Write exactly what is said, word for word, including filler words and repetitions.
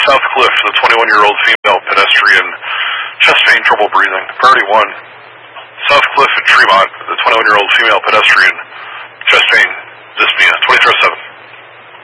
South Cliff, the twenty-one-year-old female pedestrian, chest pain, trouble breathing. Priority one. South Cliff at Tremont, the twenty-one-year-old female pedestrian,